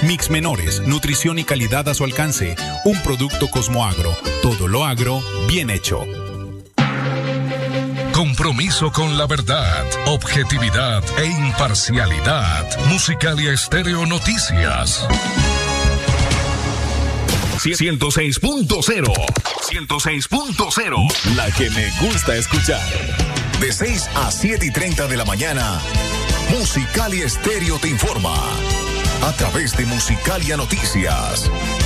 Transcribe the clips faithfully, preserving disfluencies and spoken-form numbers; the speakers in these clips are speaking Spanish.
Mix menores, nutrición y calidad a su alcance. Un producto Cosmoagro. Todo lo agro, bien hecho. Compromiso con la verdad, objetividad e imparcialidad. Musicalia Estéreo Noticias. ciento seis punto cero. ciento seis punto cero. La que me gusta escuchar. De seis a siete y treinta de la mañana, Musicalia Estéreo te informa. A través de Musicalia Noticias.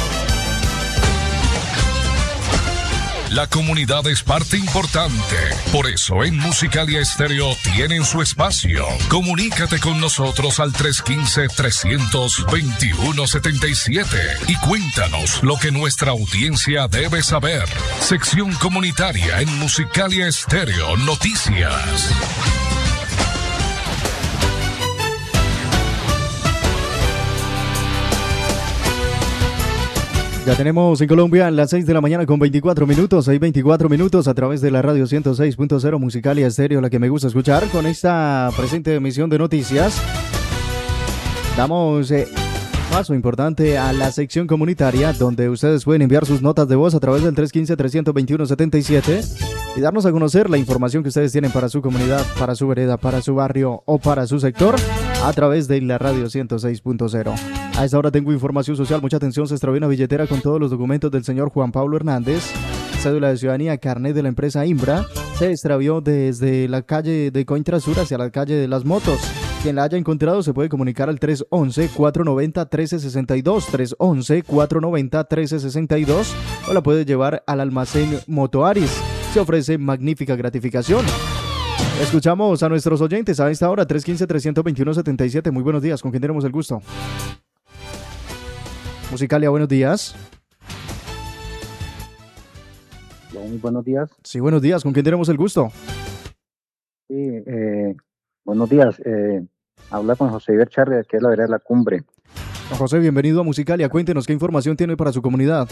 La comunidad es parte importante. Por eso en Musicalia Estéreo tienen su espacio. Comunícate con nosotros al tres uno cinco, tres dos uno, siete siete y cuéntanos lo que nuestra audiencia debe saber. Sección comunitaria en Musicalia Estéreo Noticias. Ya tenemos en Colombia las seis de la mañana con veinticuatro minutos, seis veinticuatro minutos a través de la radio ciento seis punto cero Musicalia Estéreo, la que me gusta escuchar. Con esta presente emisión de noticias, damos eh, paso importante a la sección comunitaria, donde ustedes pueden enviar sus notas de voz a través del tres uno cinco, tres dos uno, siete siete y darnos a conocer la información que ustedes tienen para su comunidad, para su vereda, para su barrio o para su sector a través de la radio ciento seis punto cero. A esta hora tengo información social, mucha atención, se extravió una billetera con todos los documentos del señor Juan Pablo Hernández, cédula de ciudadanía, carnet de la empresa Imbra, se extravió desde la calle de Cointrasur hacia la calle de las Motos. Quien la haya encontrado se puede comunicar al tres once, cuatro noventa, trece sesenta y dos, tres once, cuatro noventa, trece sesenta y dos o la puede llevar al almacén Motoaris. Se ofrece magnífica gratificación. Escuchamos a nuestros oyentes a esta hora, tres uno cinco, tres dos uno, siete siete. Muy buenos días, ¿con quién tenemos el gusto? Musicalia, buenos días. Muy buenos días. Sí, buenos días, ¿con quién tenemos el gusto? Sí, eh, buenos días. Eh, habla con José Iber Charri, que es la vereda de la Cumbre. Don José, bienvenido a Musicalia. Cuéntenos qué información tiene para su comunidad.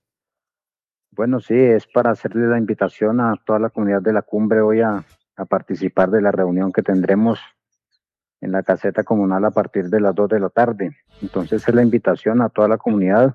Bueno, sí, es para hacerle la invitación a toda la comunidad de la Cumbre hoy a, a participar de la reunión que tendremos en la caseta comunal a partir de las dos de la tarde. Entonces es la invitación a toda la comunidad,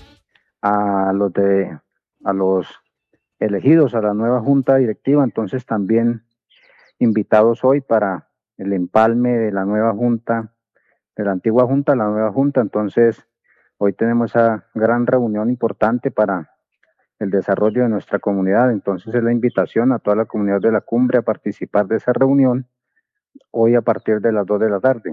a los de, a los elegidos a la nueva junta directiva, entonces también invitados hoy para el empalme de la nueva junta, de la antigua junta a la nueva junta. Entonces hoy tenemos esa gran reunión importante para el desarrollo de nuestra comunidad. Entonces es la invitación a toda la comunidad de la Cumbre a participar de esa reunión hoy a partir de las dos de la tarde.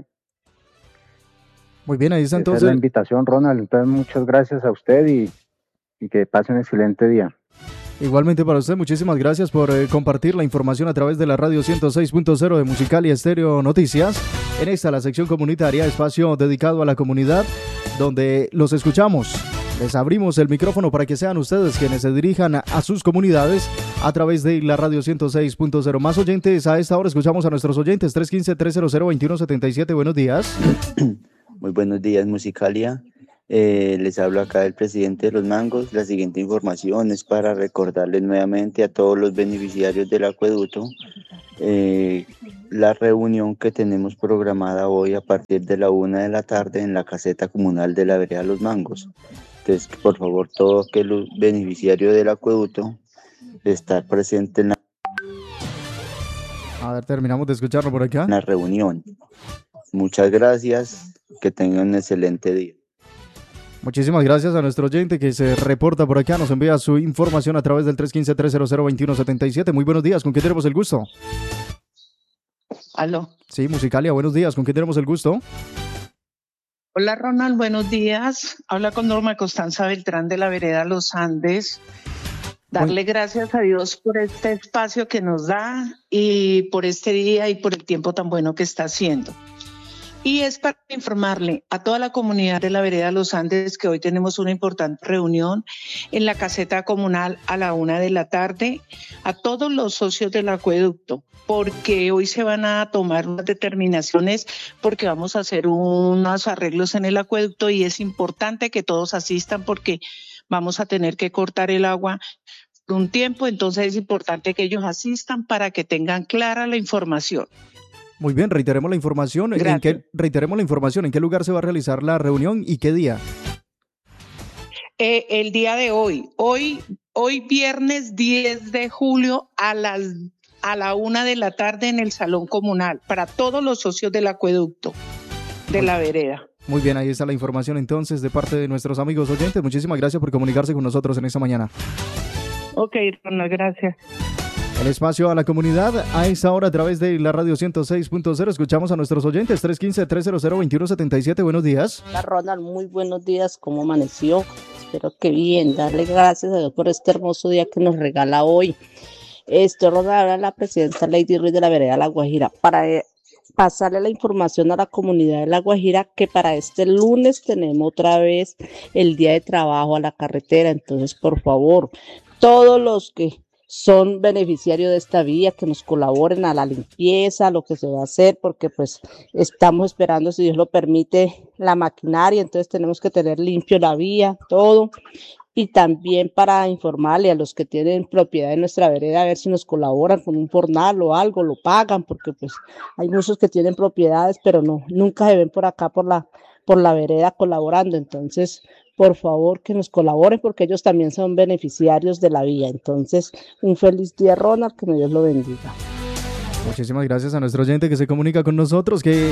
Muy bien, ahí está entonces. Esa es la invitación, Ronald. Entonces muchas gracias a usted y, y que pase un excelente día. Igualmente para usted, muchísimas gracias por eh, compartir la información a través de la radio ciento seis punto cero de Musicalia Estéreo Noticias. En esta, la sección comunitaria, espacio dedicado a la comunidad, donde los escuchamos. Les abrimos el micrófono para que sean ustedes quienes se dirijan a, a sus comunidades a través de la radio ciento seis punto cero. Más oyentes a esta hora, escuchamos a nuestros oyentes. tres uno cinco, tres cero cero, dos uno siete siete. Buenos días. Muy buenos días, Musicalia. Eh, les hablo acá del presidente de Los Mangos. La siguiente información es para recordarles nuevamente a todos los beneficiarios del acueducto eh, la reunión que tenemos programada hoy a partir de la una de la tarde en la caseta comunal de la vereda Los Mangos. Entonces, por favor, todo aquel beneficiario del acueducto estar presente en la... A ver, terminamos de escucharlo por acá. En la reunión. Muchas gracias, que tengan un excelente día. Muchísimas gracias a nuestro oyente que se reporta por acá, nos envía su información a través del tres uno cinco, tres cero cero, dos uno siete siete. Muy buenos días, ¿con quién tenemos el gusto? Aló. Sí, Musicalia, buenos días, ¿con quién tenemos el gusto? Hola Ronald, buenos días. Habla con Norma Constanza Beltrán de la vereda Los Andes. Darle gracias a Dios por este espacio que nos da y por este día y por el tiempo tan bueno que está haciendo. Y es para informarle a toda la comunidad de la vereda Los Andes que hoy tenemos una importante reunión en la caseta comunal a la una de la tarde, a todos los socios del acueducto, porque hoy se van a tomar unas determinaciones porque vamos a hacer unos arreglos en el acueducto y es importante que todos asistan porque vamos a tener que cortar el agua por un tiempo, entonces es importante que ellos asistan para que tengan clara la información. Muy bien, reiteremos la información. ¿En qué, reiteremos la información. ¿En qué lugar se va a realizar la reunión y qué día? Eh, el día de hoy. Hoy, hoy viernes diez de julio a las a la una de la tarde en el Salón Comunal para todos los socios del acueducto de la vereda. Muy bien, ahí está la información entonces de parte de nuestros amigos oyentes. Muchísimas gracias por comunicarse con nosotros en esta mañana. Ok, Ronald, gracias. El espacio a la comunidad a esta hora a través de la radio ciento seis punto cero. Escuchamos a nuestros oyentes. Tres uno cinco, tres cero cero, dos uno siete siete. Buenos días. Hola, Ronald, muy buenos días. ¿Cómo amaneció? Espero que bien. Darle gracias a Dios por este hermoso día que nos regala hoy. Esto, Ronald, habla la presidenta Lady Ruiz de la vereda La Guajira para eh, pasarle la información a la comunidad de La Guajira que para este lunes tenemos otra vez el día de trabajo a la carretera. Entonces, por favor, todos los que son beneficiarios de esta vía, que nos colaboren a la limpieza, lo que se va a hacer, porque pues estamos esperando, si Dios lo permite, la maquinaria, entonces tenemos que tener limpio la vía, todo. Y también para informarle a los que tienen propiedad en nuestra vereda, a ver si nos colaboran con un jornal o algo, lo pagan, porque pues hay muchos que tienen propiedades, pero no, nunca se ven por acá por la, por la vereda colaborando. Entonces, por favor, que nos colaboren, porque ellos también son beneficiarios de la vía. Entonces, un feliz día, Ronald, que Dios lo bendiga. Muchísimas gracias a nuestro oyente que se comunica con nosotros, que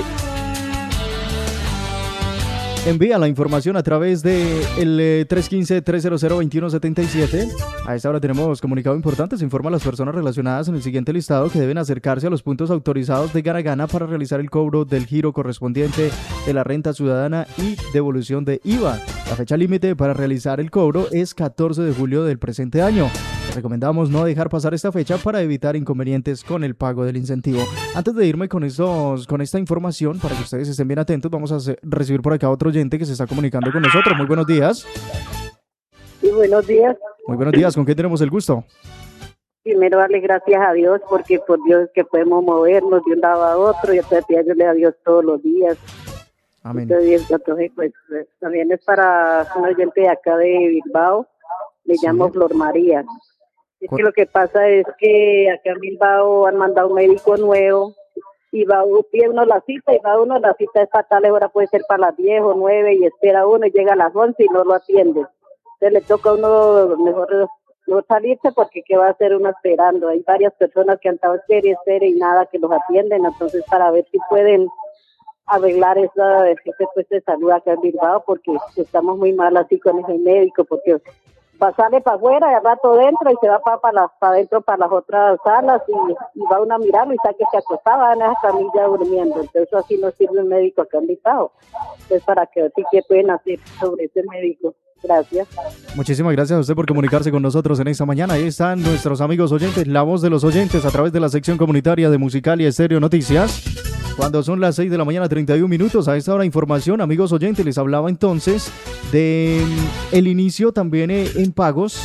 envía la información a través de el eh, tres uno cinco, tres cero cero, dos uno siete siete. A esta hora tenemos comunicado importante. Se informa a las personas relacionadas en el siguiente listado que deben acercarse a los puntos autorizados de Gana Gana para realizar el cobro del giro correspondiente de la renta ciudadana y devolución de I V A. La fecha límite para realizar el cobro es catorce de julio del presente año. Recomendamos no dejar pasar esta fecha para evitar inconvenientes con el pago del incentivo. Antes de irme con, estos, con esta información, para que ustedes estén bien atentos, vamos a hacer, recibir por acá otro oyente que se está comunicando con nosotros. Muy buenos días. Sí, buenos días. Muy buenos días. ¿Con quién tenemos el gusto? Primero darle gracias a Dios, porque por Dios que podemos movernos de un lado a otro, y entonces pedirle a Dios todos los días. Amén. Entonces, entonces pues, también es para un oyente de acá de Bilbao, le Sí. llamo Flor María. Es ¿Cuál? que lo que pasa es que acá en Bilbao han mandado un médico nuevo y va uno, pide uno la cita y va uno, la cita es para tal hora, puede ser para las diez o nueve y espera uno y llega a las once y no lo atiende. Entonces le toca a uno mejor no salirse porque qué va a hacer uno esperando. Hay varias personas que han estado espere, espere y nada que los atienden, entonces para ver si pueden arreglar esa, ese puesto de salud acá en Bilbao, porque estamos muy mal así con ese médico, porque sale para afuera y al rato dentro y se va para para para adentro para las otras salas y, y va uno a mirarlo y sabe que se acostaba en esa camilla durmiendo. Entonces así no sirve un médico acá en Bilbao. Entonces para que sí que pueden hacer sobre ese médico. Gracias. Muchísimas gracias a usted por comunicarse con nosotros en esta mañana. Ahí están nuestros amigos oyentes, la voz de los oyentes a través de la sección comunitaria de Musicalia Estéreo Noticias. Cuando son las seis de la mañana, treinta y un minutos, a esta hora información, amigos oyentes, les hablaba entonces de el inicio también en pagos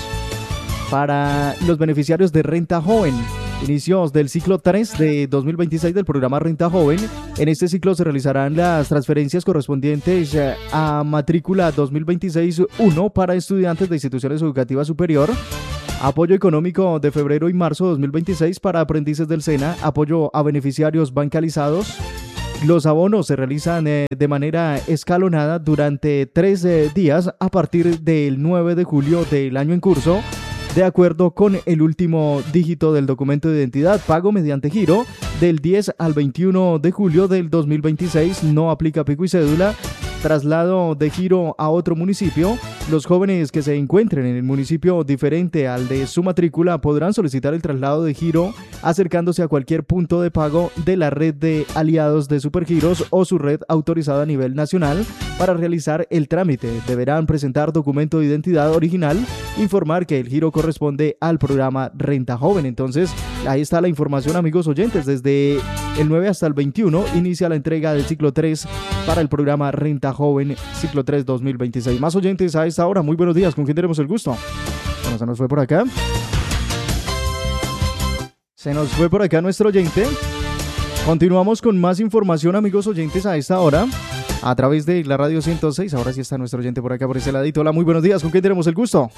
para los beneficiarios de Renta Joven. Inicios del ciclo tres de dos mil veintiséis del programa Renta Joven. En este ciclo se realizarán las transferencias correspondientes a matrícula dos mil veintiséis uno para estudiantes de instituciones educativas superior. Apoyo económico de febrero y marzo de dos mil veintiséis para aprendices del SENA. Apoyo a beneficiarios bancalizados. Los abonos se realizan eh, de manera escalonada durante tres eh, días a partir del nueve de julio del año en curso, de acuerdo con el último dígito del documento de identidad. Pago mediante giro del diez al veintiuno de julio del dos mil veintiséis. No aplica pico y cédula. Traslado de giro a otro municipio. Los jóvenes que se encuentren en el municipio diferente al de su matrícula podrán solicitar el traslado de giro acercándose a cualquier punto de pago de la red de aliados de Supergiros o su red autorizada a nivel nacional. Para realizar el trámite deberán presentar documento de identidad original, informar que el giro corresponde al programa Renta Joven. Entonces, ahí está la información, amigos oyentes. Desde el nueve hasta el veintiuno inicia la entrega del ciclo tres para el programa Renta Joven, ciclo tres dos mil veintiséis. Más oyentes a esta hora. Muy buenos días. ¿Con quién tenemos el gusto? Bueno, se nos fue por acá. Se nos fue por acá nuestro oyente. Continuamos con más información, amigos oyentes, a esta hora a través de la radio ciento seis. Ahora sí está nuestro oyente por acá, por ese ladito. Hola, muy buenos días. ¿Con quién tenemos el gusto?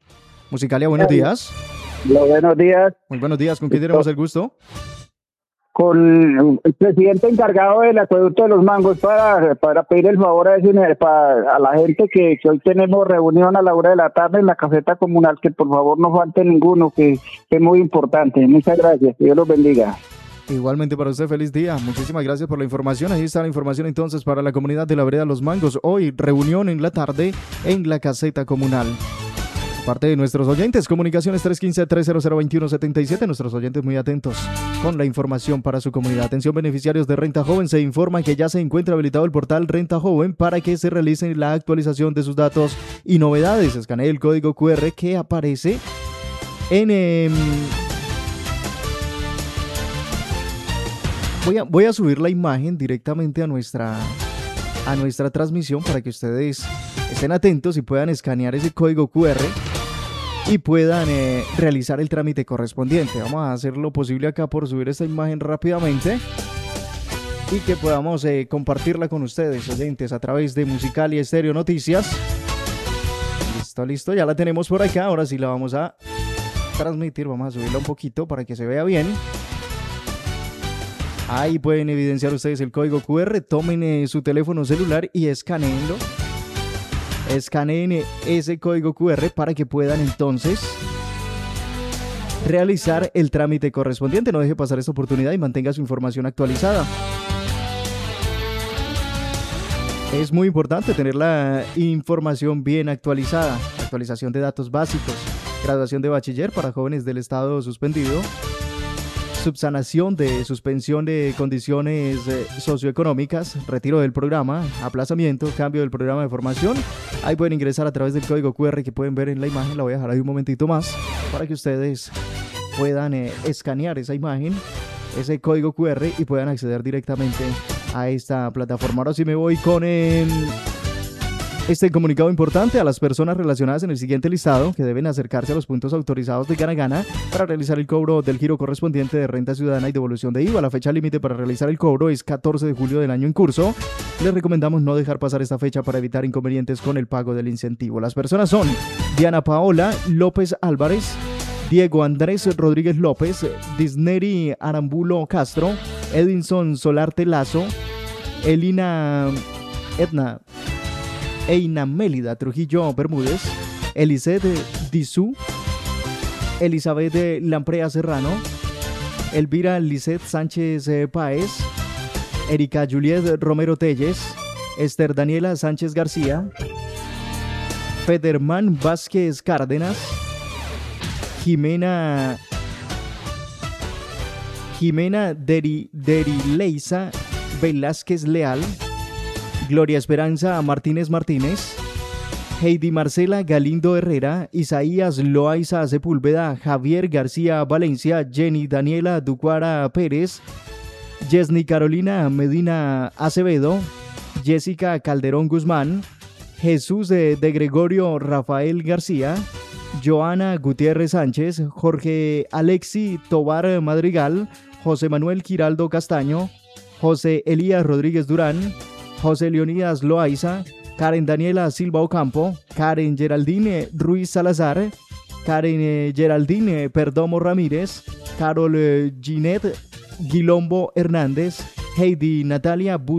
Musicalia, buenos días. Hola, buenos días. Muy buenos días. ¿Con quién tenemos el gusto? con el presidente encargado del acueducto de los Mangos para, para pedir el favor a, ese, para, a la gente que, que hoy tenemos reunión a la hora de la tarde en la caseta comunal, que por favor no falte ninguno, que, que es muy importante. Muchas gracias, que Dios los bendiga. Igualmente para usted, feliz día. Muchísimas gracias por la información. Ahí está la información entonces para la comunidad de la vereda Los Mangos. Hoy reunión en la tarde en la caseta comunal. Parte de nuestros oyentes, comunicaciones tres uno cinco, tres cero cero, dos uno siete siete, nuestros oyentes muy atentos con la información para su comunidad. Atención, beneficiarios de Renta Joven, se informa que ya se encuentra habilitado el portal Renta Joven para que se realice la actualización de sus datos y novedades. Escanee el código cu erre que aparece en... Eh, voy, a, voy a subir la imagen directamente a nuestra, a nuestra transmisión para que ustedes estén atentos y puedan escanear ese código cu erre y puedan eh, realizar el trámite correspondiente. Vamos a hacer lo posible acá por subir esta imagen rápidamente y que podamos eh, compartirla con ustedes, oyentes, a través de Musicalia Estéreo Noticias. Listo, listo, ya la tenemos por acá. Ahora sí la vamos a transmitir. Vamos a subirla un poquito para que se vea bien. Ahí pueden evidenciar ustedes el código cu erre. Tomen eh, su teléfono celular y escaneenlo. Escaneen ese código cu erre para que puedan entonces realizar el trámite correspondiente. No deje pasar esta oportunidad y mantenga su información actualizada. Es muy importante tener la información bien actualizada. Actualización de datos básicos, graduación de bachiller para jóvenes del estado suspendido, subsanación de suspensión de condiciones eh, socioeconómicas, retiro del programa, aplazamiento, cambio del programa de formación. Ahí pueden ingresar a través del código cu erre que pueden ver en la imagen. La voy a dejar ahí un momentito más para que ustedes puedan eh, escanear esa imagen, ese código cu erre, y puedan acceder directamente a esta plataforma. Ahora sí me voy con eh, este comunicado importante a las personas relacionadas en el siguiente listado que deben acercarse a los puntos autorizados de Gana Gana para realizar el cobro del giro correspondiente de renta ciudadana y devolución de I V A. La fecha límite para realizar el cobro es catorce de julio del año en curso. Les recomendamos no dejar pasar esta fecha para evitar inconvenientes con el pago del incentivo. Las personas son Diana Paola López Álvarez, Diego Andrés Rodríguez López, Disneri Arambulo Castro, Edinson Solarte Lazo, Elina Edna Eina Mélida Trujillo Bermúdez, Eliseth Dizú, Elizabeth Lamprea Serrano, Elvira Lisset Sánchez Páez, Erika Juliet Romero Telles, Esther Daniela Sánchez García, Federman Vázquez Cárdenas, Jimena Jimena Deri, Derileiza Velázquez Leal, Gloria Esperanza Martínez Martínez, Heidi Marcela Galindo Herrera, Isaías Loaiza Sepúlveda, Javier García Valencia, Jenny Daniela Ducuara Pérez, Yesni Carolina Medina Acevedo, Jessica Calderón Guzmán, Jesús de, de Gregorio Rafael García, Joana Gutiérrez Sánchez, Jorge Alexi Tobar Madrigal, José Manuel Giraldo Castaño, José Elías Rodríguez Durán, José Leonidas Loaiza, Karen Daniela Silva Ocampo, Karen Geraldine Ruiz Salazar, Karen eh, Geraldine Perdomo Ramírez, Carol eh, Ginette Guilombo Hernández, Heidi Natalia Bus